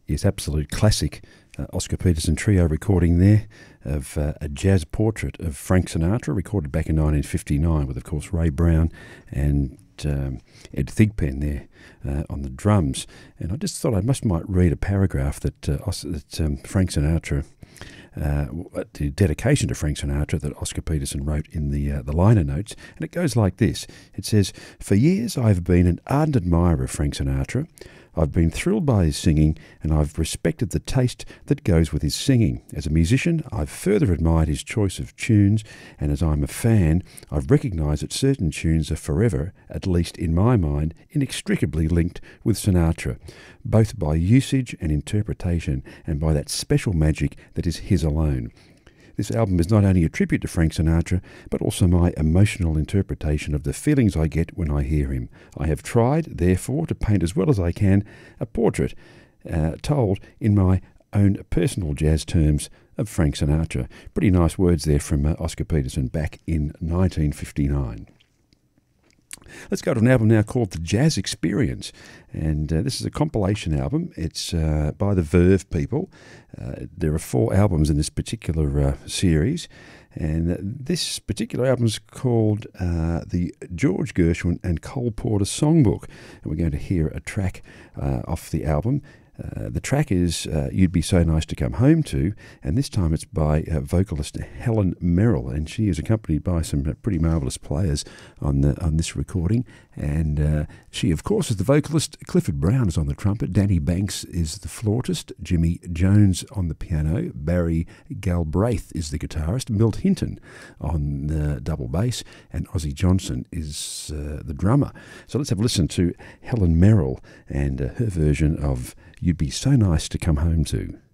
Yes, absolute classic Oscar Peterson trio recording there of a jazz portrait of Frank Sinatra, recorded back in 1959 with, of course, Ray Brown and Ed Thigpen there on the drums. And I just thought I might read a paragraph that Frank Sinatra, the dedication to Frank Sinatra that Oscar Peterson wrote in the liner notes, and it goes like this. It says, "For years I've been an ardent admirer of Frank Sinatra. I've been thrilled by his singing, and I've respected the taste that goes with his singing. As a musician, I've further admired his choice of tunes, and as I'm a fan, I've recognised that certain tunes are forever, at least in my mind, inextricably linked with Sinatra, both by usage and interpretation, and by that special magic that is his alone. This album is not only a tribute to Frank Sinatra, but also my emotional interpretation of the feelings I get when I hear him. I have tried, therefore, to paint as well as I can a portrait told in my own personal jazz terms of Frank Sinatra." Pretty nice words there from Oscar Peterson back in 1959. Let's go to an album now called The Jazz Experience, and this is a compilation album. It's by the Verve people. There are 4 albums in this particular series, and this particular album is called the George Gershwin and Cole Porter Songbook, and we're going to hear a track off the album. The track is You'd Be So Nice to Come Home To, and this time it's by vocalist Helen Merrill, and she is accompanied by some pretty marvellous players on this recording. And she, of course, is the vocalist. Clifford Brown is on the trumpet, Danny Banks is the flautist, Jimmy Jones on the piano, Barry Galbraith is the guitarist, Milt Hinton on the double bass, and Ozzie Johnson is the drummer. So let's have a listen to Helen Merrill and her version of You'd Be So Nice to Come Home To.